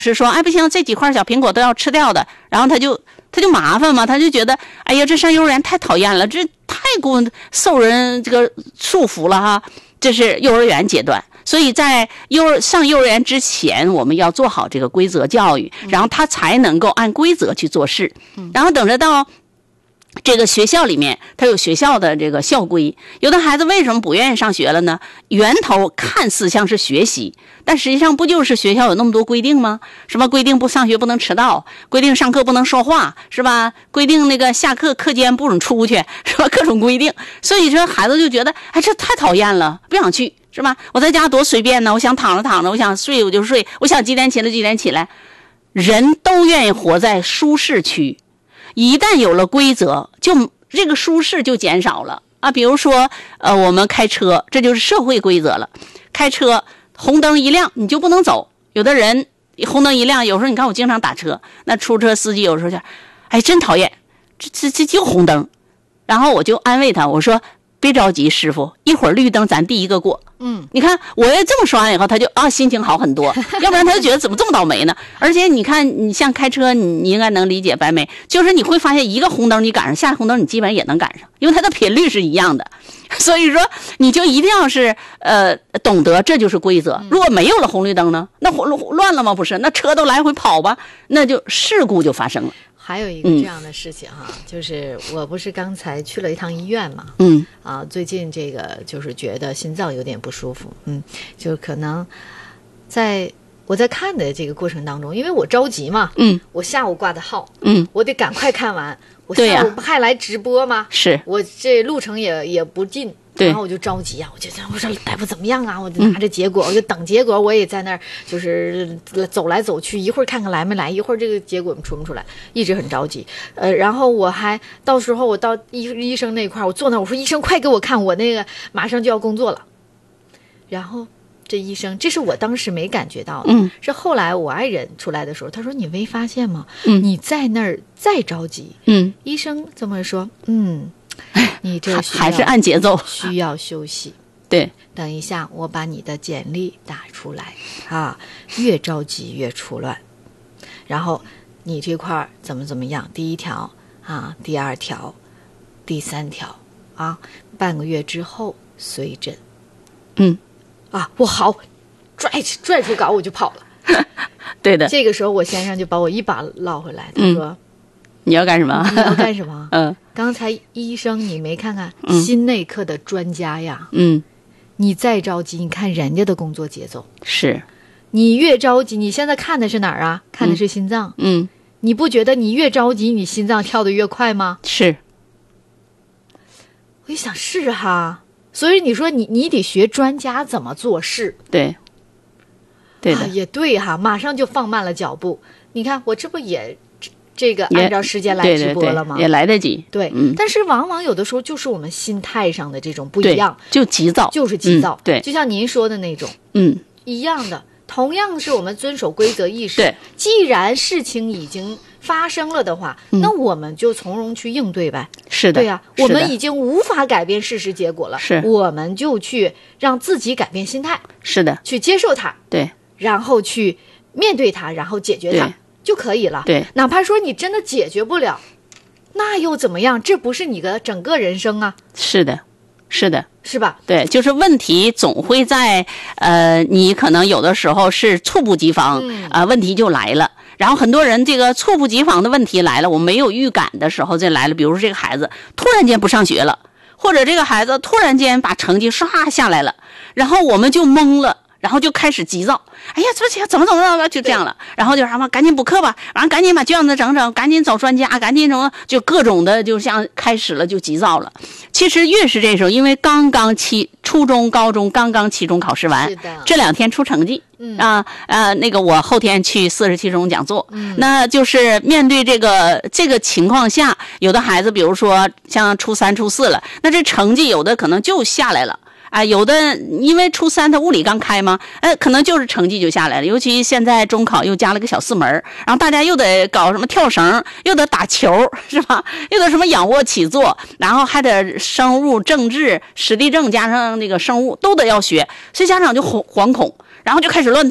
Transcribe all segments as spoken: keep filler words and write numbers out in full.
是说，哎，不行，这几块小苹果都要吃掉的，然后他就他就麻烦嘛，他就觉得，哎呀，这上幼儿园太讨厌了，这太过受人这个束缚了哈。这是幼儿园阶段，所以在幼儿上幼儿园之前，我们要做好这个规则教育，然后他才能够按规则去做事，然后等着到这个学校里面，他有学校的这个校规。有的孩子为什么不愿意上学了呢？源头看似像是学习，但实际上不就是学校有那么多规定吗？什么规定不上学不能迟到，规定上课不能说话，是吧？规定那个下课课间不准出去，是吧？各种规定。所以说孩子就觉得，哎，这太讨厌了，不想去，是吧？我在家多随便呢，我想躺着躺着，我想睡我就睡，我想几点起来几点起来。人都愿意活在舒适区。一旦有了规则，就这个舒适就减少了啊。比如说，呃，我们开车，这就是社会规则了。开车红灯一亮，你就不能走。有的人红灯一亮，有时候你看我经常打车，那出租车司机有时候就，哎，真讨厌，这这这就红灯。然后我就安慰他，我说别着急，师傅，一会儿绿灯咱第一个过。嗯，你看我要这么说完以后，他就啊心情好很多，要不然他就觉得怎么这么倒霉呢？而且你看，你像开车，你你应该能理解白梅，就是你会发现一个红灯你赶上，下一个红灯你基本上也能赶上，因为它的频率是一样的。所以说，你就一定要是呃懂得这就是规则。如果没有了红绿灯呢，那乱了吗？不是，那车都来回跑吧，那就事故就发生了。 还有一个这样的事情哈、嗯，就是我不是刚才去了一趟医院嘛， 嗯， 啊，最近这个就是觉得心脏有点不舒服，嗯，就可能在我在看的这个过程当中，因为我着急嘛， 嗯， 我下午挂的号， 嗯， 我得赶快看完，我下午不还来直播吗？ 是、啊， 我这路程也也不近。然后我就着急啊，我就我说大夫怎么样啊？我就拿着结果，嗯、我就等结果，我也在那儿就是走来走去，一会儿看看来没来，一会儿这个结果出没出来，一直很着急。呃，然后我还到时候我到医医生那块儿，我坐那，我说医生快给我看，我那个马上就要工作了。然后这医生，这是我当时没感觉到的， 嗯， 是后来我爱人出来的时候，他说你没发现吗？ 嗯， 你在那儿再着急， 嗯， 医生这么说，嗯。你这还是按节奏， 需要休息。 对， 等一下我把你的简历打出来啊，越着急越出乱。然后你这块怎么怎么样？第一条啊，第二条，第三条啊，半个月之后随诊。 嗯， 啊，我好，拽拽出稿我就跑了。 对的。 这个时候我先生就把我一把捞回来，他说。 嗯你要干什么？ 你要干什么？ 嗯， 刚才医生你没看看、嗯、心内科的专家呀？ 嗯， 你再着急，你看人家的工作节奏是， 你越着急，你现在看的是哪儿啊？看的是心脏。 嗯， 你不觉得你越着急，你心脏跳得越快吗？ 是。 我一想是哈，所以你说你你得学专家怎么做事。 对，对的， 啊、也对哈，马上就放慢了脚步。你看我这不也。这个按照时间来直播了吗？ 对对对也来得及。 对、 嗯， 但是往往有的时候就是我们心态上的这种不一样， 就急躁， 就是急躁、 嗯。对， 就像您说的那种， 嗯， 一样的。同样是我们遵守规则意识。 对， 既然事情已经发生了的话， 嗯、 那我们就从容去应对呗。 是的， 对呀、啊，我们已经无法改变事实结果了， 是， 我们就去让自己改变心态。 是的， 去接受它。 对， 然后去面对它，然后解决它。就可以了。 对， 哪怕说你真的解决不了，那又怎么样？这不是你的整个人生啊。 是的，是的， 是吧？ 对，就是问题总会在呃，你可能有的时候是猝不及防， 嗯、 呃，问题就来了。然后很多人这个猝不及防的问题来了，我没有预感的时候就来了。比如说这个孩子突然间不上学了，或者这个孩子突然间把成绩唰下来了，然后我们就懵了。然后就开始急躁，哎呀，这这怎么怎么怎么就这样了，然后就什么赶紧补课吧，然后赶紧把卷子整整，赶紧找专家，赶紧什么就各种的，就像开始了就急躁了。其实越是这时候，因为刚刚期初中、高中刚刚期中考试完，这两天出成绩， 嗯啊呃，那个我后天去四十七中讲座， 嗯， 那就是面对这个这个情况下，有的孩子比如说像初三、初四了，那这成绩有的可能就下来了。啊，有的因为初三他物理刚开嘛，呃，可能就是成绩就下来了。尤其现在中考又加了个小四门，然后大家又得搞什么跳绳，又得打球，是吧？又得什么仰卧起坐，然后还得生物、政治、史地政加上那个生物都得要学，所以家长就惶惶恐，然后就开始乱套。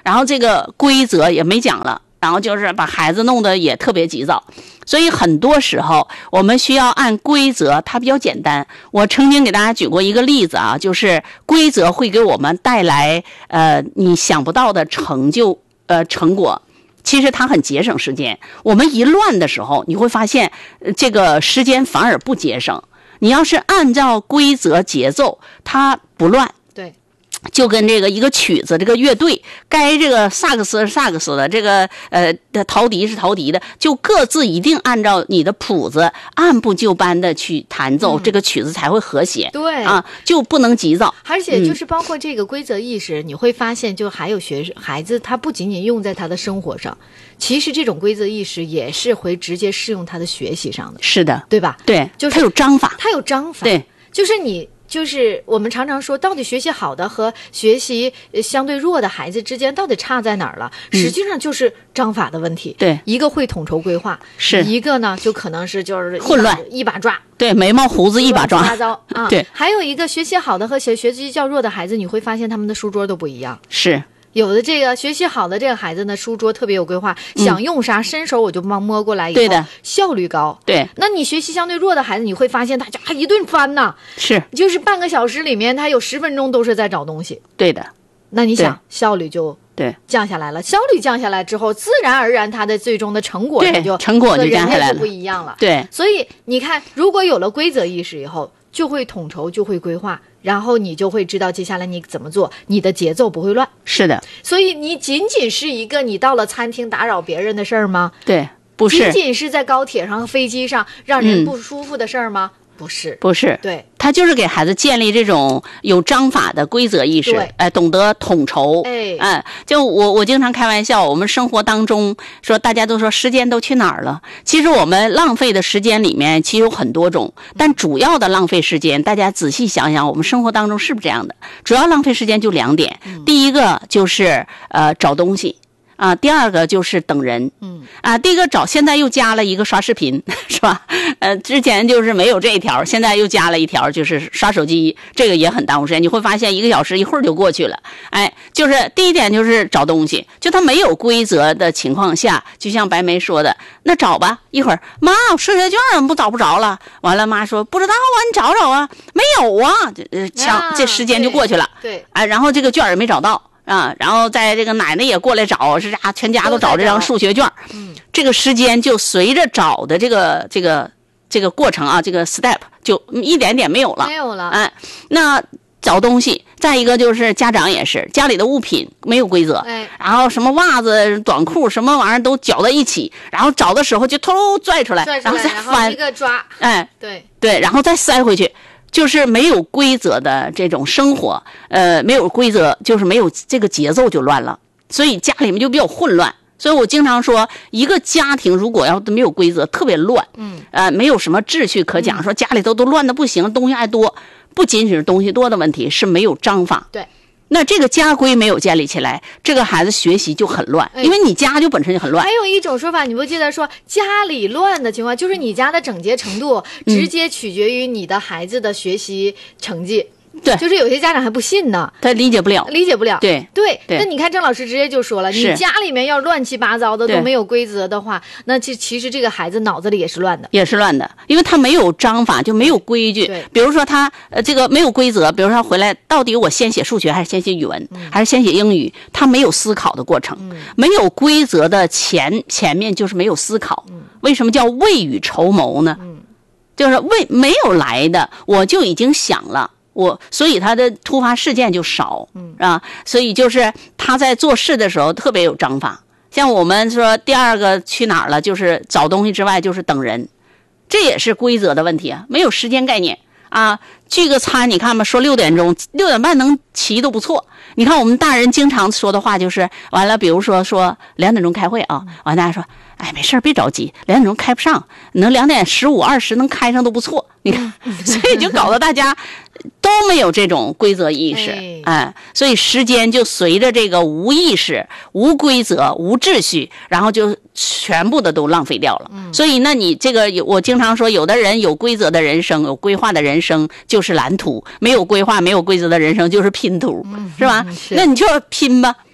然后这个规则也没讲了，然后就是把孩子弄得也特别急躁。所以很多时候我们需要按规则，它比较简单。我曾经给大家举过一个例子啊，就是规则会给我们带来呃你想不到的成就呃成果。其实它很节省时间。我们一乱的时候，你会发现、呃、这个时间反而不节省。你要是按照规则节奏，它不乱。 对。 就跟这个一个曲子，这个乐队该这个萨克斯是萨克斯的，这个呃陶笛是陶笛的，就各自一定按照你的谱子按部就班的去弹奏、嗯、这个曲子才会和谐。 对啊，就不能急躁。 而且就是包括这个规则意识、嗯、你会发现就还有学孩子他不仅仅用在他的生活上，其实这种规则意识也是会直接适用他的学习上的。 是的， 对吧？ 对， 就是他有章法， 他有章法。 对， 就是你就是我们常常说，到底学习好的和学习相对弱的孩子之间到底差在哪儿了？ 嗯、 实际上就是章法的问题。 对， 一个会统筹规划， 是一个呢就可能是就是混乱， 一把抓。 对，眉毛胡子一把抓， 乱七八糟啊。 对， 还有一个学习好的和学学习较弱的孩子，你会发现他们的书桌都不一样。 是。 有的这个学习好的这个孩子呢，书桌特别有规划， 嗯、 想用啥伸手我就帮摸过来以后， 对的， 效率高。 对， 那你学习相对弱的孩子，你会发现他就一顿翻呐， 是， 就是半个小时里面他有十分钟都是在找东西。 对的， 那你想效率就对降下来了，效率降下来之后，自然而然他的最终的成果对就成果就降下来了， 不一样了。 对， 所以你看，如果有了规则意识以后，就会统筹，就会规划。然后你就会知道接下来你怎么做，你的节奏不会乱。 是的， 所以你仅仅是一个你到了餐厅打扰别人的事儿吗？ 对，不是。 仅仅是在高铁上、飞机上让人不舒服的事儿吗？嗯、不是， 不是。 对， 他就是给孩子建立这种有章法的规则意识，哎、呃，懂得统筹。 哎， 嗯，就我我经常开玩笑，我们生活当中说大家都说时间都去哪儿了？其实我们浪费的时间里面其实有很多种，但主要的浪费时间，大家仔细想想，我们生活当中是不是这样的？主要浪费时间就两点，嗯、第一个就是呃找东西。啊，第二个就是等人，嗯，啊，第一个找，现在又加了一个刷视频，是吧？呃，之前就是没有这一条，现在又加了一条，就是刷手机，这个也很耽误时间。你会发现一个小时一会儿就过去了，哎，就是第一点就是找东西，就他没有规则的情况下，就像白梅说的，那找吧，一会儿妈，我数学卷不找不着了，完了妈说不知道啊，你找找啊，没有啊，这抢、啊、这时间就过去了， 对，对哎，然后这个卷也没找到。啊，然后在这个奶奶也过来找，是啥？全家都找这张数学卷。嗯，这个时间就随着找的这个这个这个过程啊，这个 step 就一点点没有了， 没有了。 哎，那找东西，再一个就是家长也是家里的物品没有规则， 哎， 然后什么袜子、短裤什么玩意儿都搅在一起，然后找的时候就偷拽出来， 拽出来然后再翻， 一个抓， 哎， 对对，然后再塞回去。就是没有规则的这种生活，呃，没有规则，就是没有这个节奏就乱了，所以家里面就比较混乱。所以我经常说，一个家庭如果要没有规则，特别乱，嗯，呃，没有什么秩序可讲，说家里头都乱的不行，东西还多，不仅仅是东西多的问题，是没有章法。 对。 那这个家规没有建立起来，这个孩子学习就很乱，因为你家就本身就很乱。 还有一种说法，你不记得说家里乱的情况，就是你家的整洁程度直接取决于你的孩子的学习成绩。 对， 就是有些家长还不信呢， 他理解不了， 理解不了。 对对对， 那你看郑老师直接就说了，你家里面要乱七八糟的都没有规则的话，那这其实这个孩子脑子里也是乱的， 也是乱的，因为他没有章法，就没有规矩。 对， 比如说他呃这个没有规则，比如说他回来到底我先写数学还是先写语文，嗯、还是先写英语，他没有思考的过程，嗯、没有规则的前前面就是没有思考。嗯、为什么叫未雨绸缪呢？嗯、就是未没有来的，我就已经想了。我所以他的突发事件就少，嗯啊，所以就是他在做事的时候特别有章法。像我们说第二个去哪儿了，就是找东西之外就是等人，这也是规则的问题啊，没有时间概念啊。聚个餐你看吧，说六点钟六点半能齐都不错。你看我们大人经常说的话就是完了，比如说说两点钟开会啊，完大家说哎没事别着急，两点钟开不上，能两点十五二十能开上都不错。你看，所以就搞得大家都没有这种规则意识，哎，哎，所以时间就随着这个无意识、无规则、无秩序，然后就全部的都浪费掉了。嗯、所以，那你这个我经常说，有的人有规则的人生，有规划的人生就是蓝图；没有规划、没有规则的人生就是拼图，嗯、是吧？是那你就拼吧。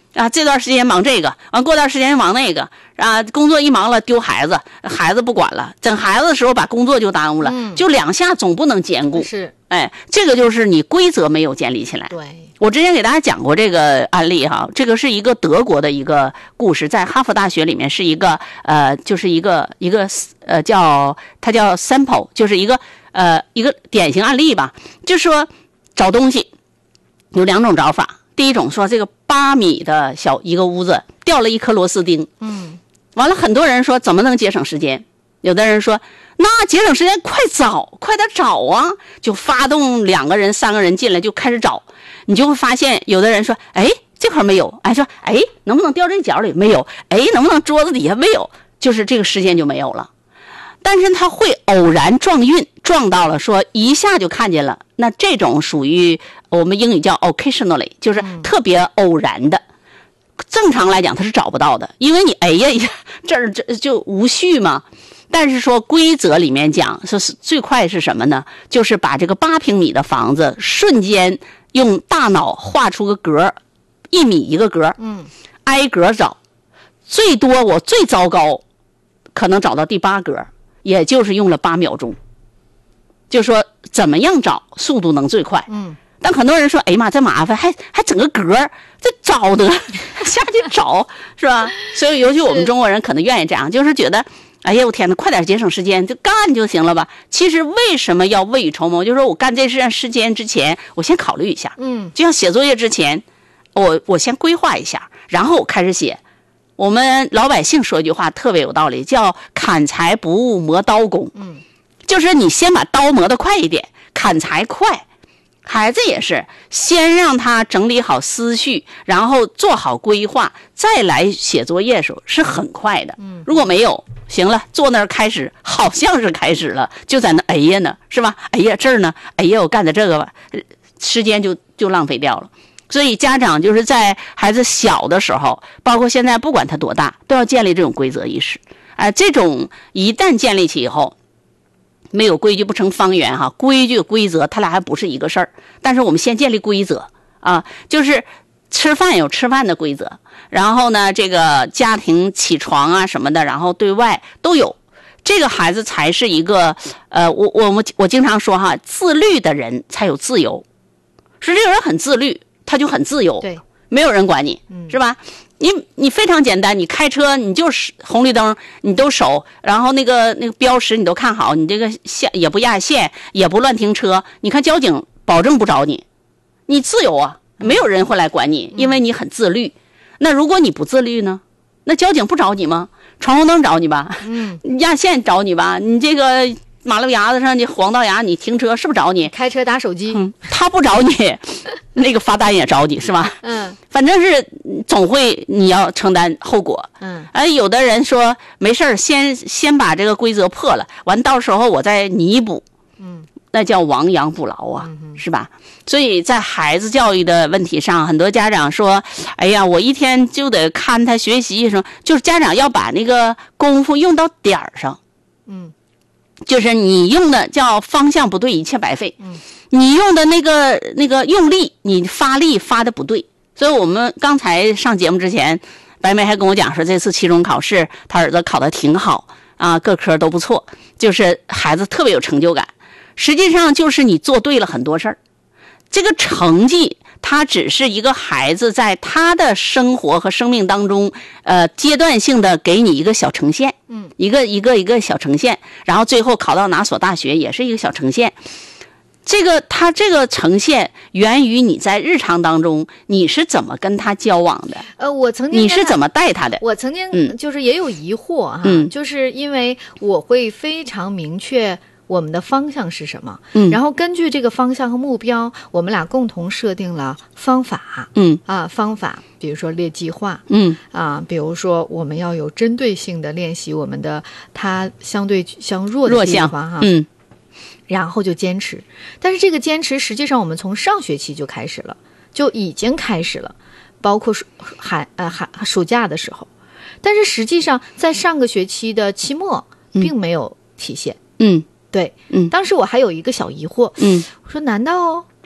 啊，这段时间忙这个，完过段时间忙那个啊，工作一忙了丢孩子，孩子不管了，整孩子的时候把工作就耽误了， 嗯、 就两下总不能兼顾。 是， 哎，这个就是你规则没有建立起来。 对， 我之前给大家讲过这个案例哈，这个是一个德国的一个故事，在哈佛大学里面是一个呃，就是一个一个呃叫它叫 sample， 就是一个呃一个典型案例吧，就是说找东西有两种找法。第一种说这个八米的小一个屋子掉了一颗螺丝钉， 嗯， 完了很多人说怎么能节省时间？有的人说那节省时间快找，快点找啊！就发动两个人、三个人进来就开始找，你就会发现有的人说，哎，这块没有，哎说，哎，能不能掉这角里没有？哎，能不能桌子底下没有？就是这个时间就没有了。但是他会偶然撞运，撞到了，说一下就看见了。那这种属于我们英语叫 occasionally， 就是特别偶然的。嗯、正常来讲他是找不到的，因为你哎呀这儿这就无序嘛。但是说规则里面讲，说是最快是什么呢？就是把这个八平米的房子瞬间用大脑画出个格，一米一个格， 嗯， 挨格找，最多我最糟糕可能找到第八格。也就是用了八秒钟，就说怎么样找速度能最快。 嗯， 但很多人说，哎呀妈，这麻烦，还还整个格，这找得下去找是吧？所以尤其我们中国人可能愿意这样，就是觉得，哎呀，我天哪，快点节省时间，就干就行了吧？其实为什么要未雨绸缪？就是说我干这事时间之前，我先考虑一下。 嗯， 就像写作业之前，我我先规划一下，然后我开始写。我们老百姓说一句话特别有道理，叫砍柴不误磨刀工。 嗯， 就是你先把刀磨得快一点，砍柴快。孩子也是，先让他整理好思绪，然后做好规划，再来写作业的时候是很快的。 嗯， 如果没有，行了，坐那儿开始，好像是开始了，就在那哎呀呢，是吧？哎呀这儿呢，哎呀我干的这个吧，时间就就浪费掉了。所以家长就是在孩子小的时候，包括现在不管他多大，都要建立这种规则意识。啊、呃，这种一旦建立起以后，没有规矩不成方圆哈，规矩规则它俩还不是一个事儿。但是我们先建立规则啊，就是吃饭有吃饭的规则，然后呢，这个家庭起床啊什么的，然后对外都有。这个孩子才是一个呃，我我我我经常说哈，自律的人才有自由。是这个人很自律。他就很自由， 对， 没有人管你，嗯、是吧？你你非常简单，你开车你就是红绿灯你都守，然后那个那个标识你都看好，你这个线也不压线，也不乱停车。你看交警保证不找你，你自由啊，没有人会来管你，因为你很自律。嗯、那如果你不自律呢？那交警不找你吗？闯红灯找你吧， 嗯， 压线找你吧，你这个。马路牙子上你黄道牙，你停车是不是找你？ 开车打手机， 嗯，他不找你，那个罚单也找你是吧？ 嗯， 反正是总会你要承担后果。 嗯， 哎，有的人说没事儿，先先把这个规则破了，完到时候我再弥补。 嗯， 那叫亡羊补牢啊， 嗯、 是吧？所以在孩子教育的问题上，很多家长说：“哎呀，我一天就得看他学习什么。”就是家长要把那个功夫用到点儿上。 嗯。 就是你用的叫方向不对，一切白费。 嗯， 你用的那个那个用力，你发力发的不对。所以我们刚才上节目之前，白梅还跟我讲说，这次期中考试他儿子考得挺好啊，各科都不错，就是孩子特别有成就感。实际上就是你做对了很多事儿，这个成绩。他只是一个孩子在他的生活和生命当中，呃，阶段性的给你一个小呈现， 嗯， 一个一个一个小呈现，然后最后考到哪所大学也是一个小呈现。这个他这个呈现源于你在日常当中你是怎么跟他交往的？ 呃，我曾经你是怎么带他的？ 我曾经就是也有疑惑哈， 嗯， 就是因为我会非常明确。我们的方向是什么？ 嗯， 然后根据这个方向和目标，我们俩共同设定了方法。 嗯啊，方法，比如说列计划。 嗯啊，比如说我们要有针对性的练习我们的他相对相弱的地方哈。 嗯， 然后就坚持。但是这个坚持实际上我们从上学期就开始了，就已经开始了，包括暑寒呃寒暑假的时候。但是实际上在上个学期的期末并没有体现。 嗯。 对， 嗯， 当时我还有一个小疑惑， 嗯， 我说难道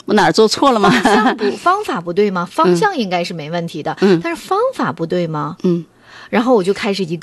我哪儿做错了吗？ 方向不方法不对吗？方向应该是没问题的， 嗯， 但是方法不对吗？ 嗯。 然后我就开始一个